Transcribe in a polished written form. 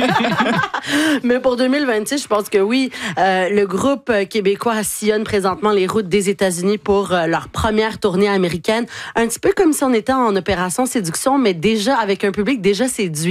Mais pour 2026, je pense que oui. Le groupe québécois sillonne présentement les routes des États-Unis pour leur première tournée américaine. Un petit peu comme si on était en opération séduction, mais déjà avec un public déjà séduit.